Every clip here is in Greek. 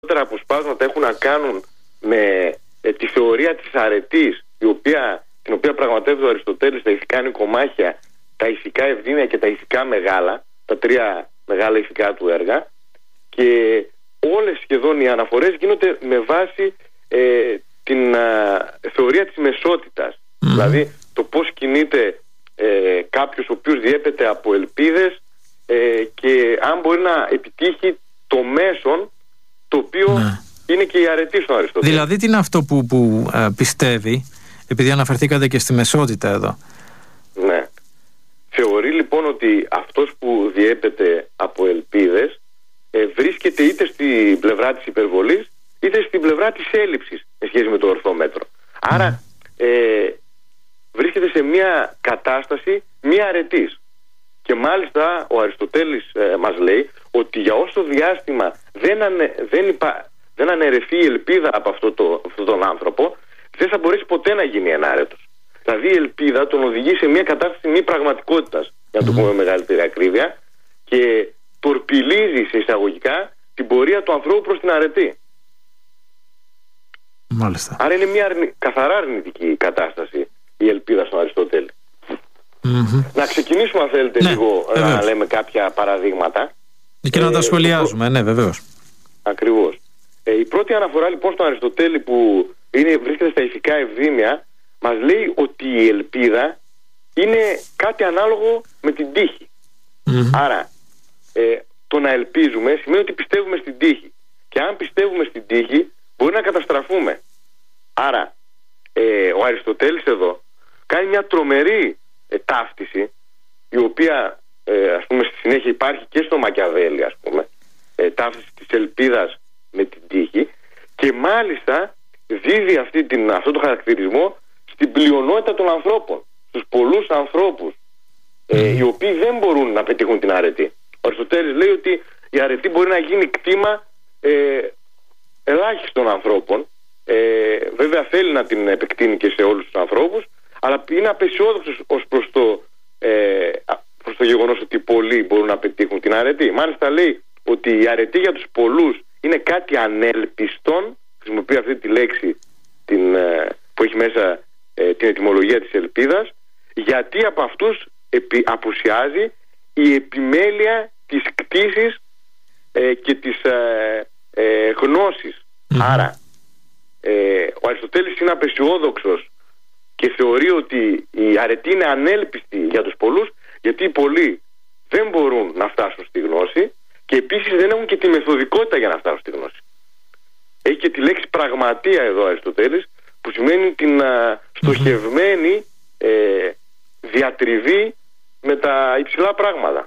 αποσπάσματα έχουν να κάνουν με τη θεωρία της αρετής, την οποία πραγματεύεται ο Αριστοτέλης στα ηθικά νοικομάχια, τα ηθικά ευδήμια και τα ηθικά μεγάλα, τα τρία μεγάλα ηθικά του έργα, και όλες σχεδόν οι αναφορές γίνονται με βάση την θεωρία της μεσότητας. Δηλαδή το πώς κινείται κάποιος ο οποίος διέπεται από ελπίδες και αν μπορεί να επιτύχει το μέσον το οποίο είναι και η αρετή στον Αριστοτέλη. Δηλαδή τι είναι αυτό που πιστεύει, επειδή αναφερθήκατε και στη μεσότητα εδώ? Ναι. Θεωρεί λοιπόν ότι αυτός που διέπεται από ελπίδες βρίσκεται είτε στην πλευρά της υπερβολής είτε στην πλευρά της έλλειψης σε σχέση με το ορθό μέτρο. Άρα βρίσκεται σε μια κατάσταση μια αρετής. Και μάλιστα ο Αριστοτέλης μας λέει ότι για όσο διάστημα δεν αναιρεθεί η ελπίδα από αυτόν τον άνθρωπο, δεν θα μπορέσει ποτέ να γίνει ενάρετος. Δηλαδή η ελπίδα τον οδηγεί σε μια κατάσταση μη πραγματικότητας, για να το πούμε με μεγαλύτερη ακρίβεια, και τορπιλίζει σε εισαγωγικά την πορεία του ανθρώπου προς την αρετή. Μάλιστα. Άρα είναι μια καθαρά αρνητική κατάσταση η ελπίδα στον Αριστοτέλη. Να ξεκινήσουμε αν θέλετε λίγο να λέμε κάποια παραδείγματα και να τα σχολιάζουμε. Ναι, βεβαίως. Ακριβώς. Η πρώτη αναφορά λοιπόν στον Αριστοτέλη που βρίσκεται στα ηθικά ευδήμια μας λέει ότι η ελπίδα είναι κάτι ανάλογο με την τύχη. Άρα το να ελπίζουμε σημαίνει ότι πιστεύουμε στην τύχη, και αν πιστεύουμε στην τύχη μπορεί να καταστραφούμε. Άρα ο Αριστοτέλης εδώ κάνει μια τρομερή ταύτιση, η οποία ας πούμε στη συνέχεια υπάρχει και στο Μακιαβέλη, ας πούμε, ταύτιση της ελπίδας με την τύχη, και μάλιστα δίδει αυτό το χαρακτηρισμό στην πλειονότητα των ανθρώπων, στους πολλούς ανθρώπους οι οποίοι δεν μπορούν να πετύχουν την αρετή. Ο Αριστοτέλης λέει ότι η αρετή μπορεί να γίνει κτήμα ελάχιστων ανθρώπων. Βέβαια θέλει να την επεκτείνει και σε όλους τους ανθρώπους, αλλά είναι απεσιόδοξος ως προς το γεγονός ότι πολλοί μπορούν να πετύχουν την αρετή. Μάλιστα λέει ότι η αρετή για τους πολλούς είναι κάτι ανέλπιστον, χρησιμοποιεί αυτή τη λέξη που έχει μέσα την ετυμολογία της ελπίδας, γιατί από αυτούς απουσιάζει η επιμέλεια της κτήσης και της γνώσης. Άρα ο Αριστοτέλης είναι απεσιόδοξος και θεωρεί ότι η αρετή είναι ανέλπιστη για τους πολλούς, γιατί οι πολλοί δεν μπορούν να φτάσουν στη γνώση και επίσης δεν έχουν και τη μεθοδικότητα για να φτάσουν στη γνώση. Έχει και τη λέξη πραγματεία εδώ ο Αριστοτέλης, που σημαίνει την στοχευμένη διατριβή με τα υψηλά πράγματα.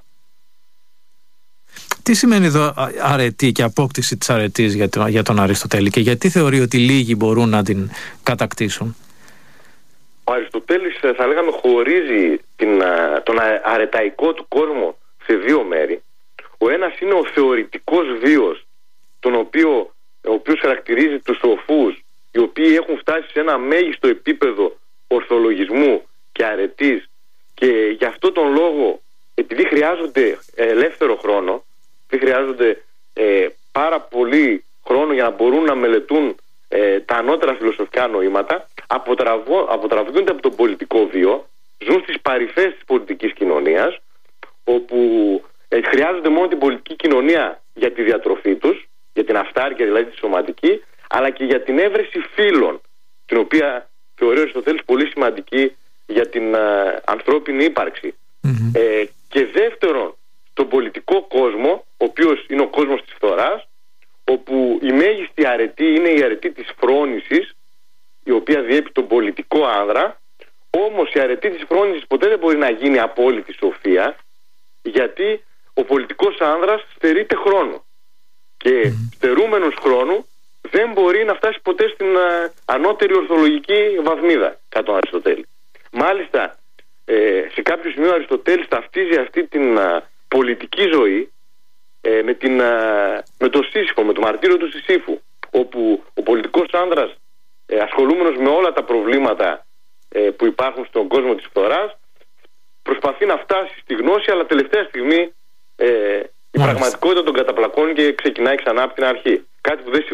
Τι σημαίνει εδώ αρετή και απόκτηση της αρετής για τον Αριστοτέλη, και γιατί θεωρεί ότι λίγοι μπορούν να την κατακτήσουν? Ο Αριστοτέλης, θα λέγαμε, χωρίζει τον αρεταϊκό του κόσμο σε δύο μέρη. Ο ένας είναι ο θεωρητικός βίος, ο οποίος χαρακτηρίζει τους σοφούς, οι οποίοι έχουν φτάσει σε ένα μέγιστο επίπεδο ορθολογισμού και αρετής, και γι' αυτό τον λόγο, επειδή χρειάζονται ελεύθερο χρόνο, επειδή χρειάζονται πάρα πολύ χρόνο για να μπορούν να μελετούν τα ανώτερα φιλοσοφικά νοήματα, αποτραβούνται από τον πολιτικό βίο, ζουν στις παρυφές της πολιτικής κοινωνίας, όπου χρειάζονται μόνο την πολιτική κοινωνία για τη διατροφή τους, για την αυτάρκεια δηλαδή τη σωματική, αλλά και για την έβρεση φίλων, την οποία θεωρεί ο Αριστοτέλης πολύ σημαντική για την ανθρώπινη ύπαρξη. Και δεύτερον, στον πολιτικό κόσμο, ο οποίος είναι ο κόσμος της φθοράς, όπου η μέγιστη αρετή είναι η αρετή της φρόνησης, η οποία διέπει τον πολιτικό άνδρα. Όμως η αρετή της φρόνησης ποτέ δεν μπορεί να γίνει απόλυτη σοφία, γιατί ο πολιτικός άνδρας στερείται χρόνο, και στερούμενος χρόνου δεν μπορεί να φτάσει ποτέ στην ανώτερη ορθολογική βαθμίδα κατά τον Αριστοτέλη. Μάλιστα σε κάποιο σημείο ο Αριστοτέλης ταυτίζει αυτή την πολιτική ζωή με το Σύσυφο, με το μαρτύριο του Σισύφου, όπου ο πολιτικός άνδρας, ασχολούμενος με όλα τα προβλήματα που υπάρχουν στον κόσμο της φθοράς, προσπαθεί να φτάσει στη γνώση, αλλά τελευταία στιγμή η πραγματικότητα τον καταπλακώνει και ξεκινάει ξανά από την αρχή. κάτι που δεν